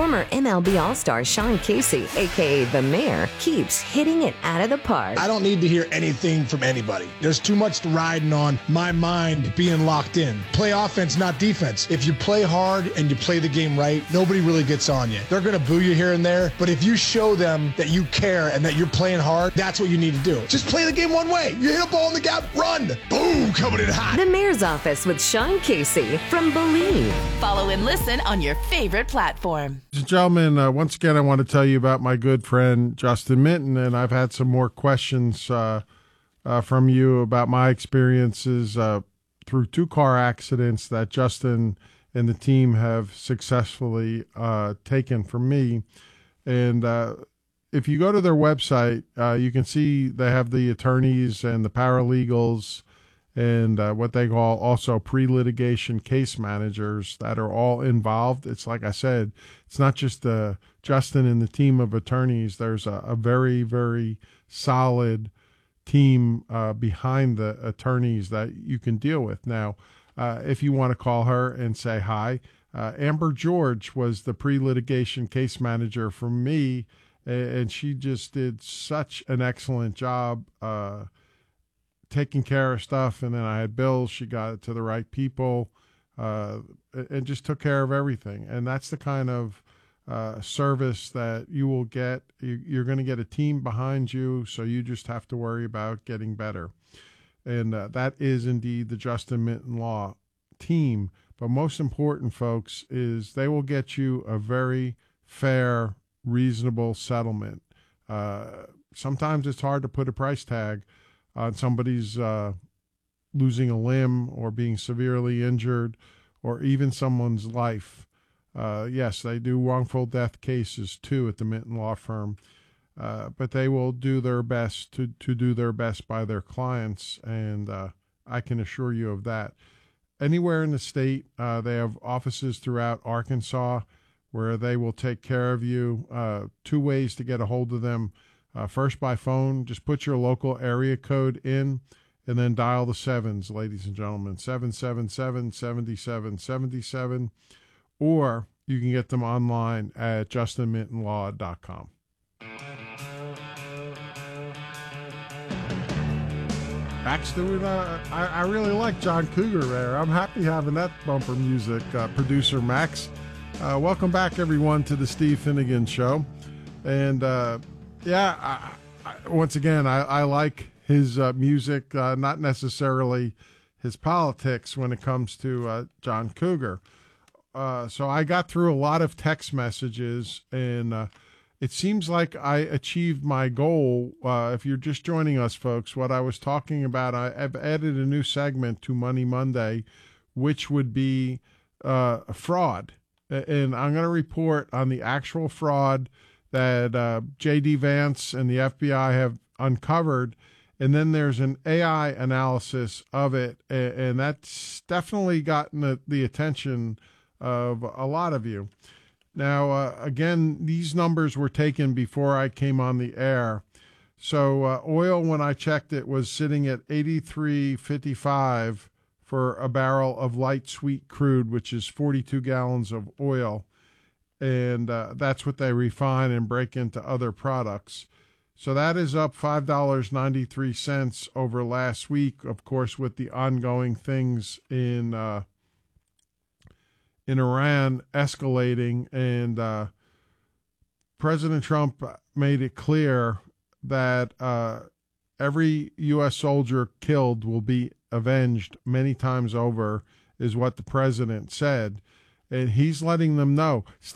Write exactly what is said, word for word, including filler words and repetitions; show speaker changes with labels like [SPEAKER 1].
[SPEAKER 1] Former M L B All-Star Sean Casey, a k a. The Mayor, keeps hitting it out of the park.
[SPEAKER 2] I don't need to hear anything from anybody. There's too much riding on my mind being locked in. Play offense, not defense. If you play hard and you play the game right, nobody really gets on you. They're going to boo you here and there, but if you show them that you care and that you're playing hard, that's what you need to do. Just play the game one way. You hit a ball in the gap, run. Boom, coming in hot.
[SPEAKER 1] The Mayor's Office with Sean Casey from Believe.
[SPEAKER 3] Follow and listen on your favorite platform.
[SPEAKER 4] Ladies and gentlemen, uh, once again, I want to tell you about my good friend Justin Minton, and I've had some more questions uh, uh, from you about my experiences uh, through two car accidents that Justin and the team have successfully uh, taken from me. And uh, if you go to their website, uh, you can see they have the attorneys and the paralegals and uh, what they call also pre-litigation case managers that are all involved. It's like I said, it's not just uh, Justin and the team of attorneys. There's a, a very, very solid team uh, behind the attorneys that you can deal with. Now, uh, if you want to call her and say hi, uh, Amber George was the pre-litigation case manager for me, and she just did such an excellent job uh taking care of stuff. And then I had bills. She got it to the right people uh, and just took care of everything. And that's the kind of uh, service that you will get. You, you're going to get a team behind you, so you just have to worry about getting better. And uh, that is indeed the Justin Minton Law team. But most important, folks, is they will get you a very fair, reasonable settlement. Uh, sometimes it's hard to put a price tag on somebody's uh, losing a limb or being severely injured or even someone's life. Uh, yes, they do wrongful death cases too at the Minton Law Firm, uh, but they will do their best to, to do their best by their clients, and uh, I can assure you of that. Anywhere in the state, uh, they have offices throughout Arkansas where they will take care of you. Uh, two ways to get a hold of them. Uh, first by phone, just put your local area code in and then dial the sevens, ladies and gentlemen, seven seven seven, seven seven seven seven, or you can get them online at justin minton law dot com. Max doing, uh, I, I really like John Cougar there. I'm happy having that bumper music, uh, producer Max. Uh, welcome back, everyone, to the Steve Finnegan Show. And, uh, Yeah, I, I, once again, I, I like his uh, music, uh, not necessarily his politics when it comes to uh, John Cougar. Uh, so I got through a lot of text messages, and uh, it seems like I achieved my goal. Uh, if you're just joining us, folks, what I was talking about, I, I've added a new segment to Money Monday, which would be uh, fraud. And I'm going to report on the actual fraud that uh, J D Vance and the F B I have uncovered, and then there's an A I analysis of it, and, and that's definitely gotten the, the attention of a lot of you. Now, uh, again, these numbers were taken before I came on the air. So uh, oil, when I checked it, was sitting at eighty-three fifty-five for a barrel of light sweet crude, which is forty-two gallons of oil. And uh, that's what they refine and break into other products. So that is up five dollars and ninety-three cents over last week, of course, with the ongoing things in uh, in Iran escalating. And uh, President Trump made it clear that uh, every U S soldier killed will be avenged many times over, is what the president said. And he's letting them know.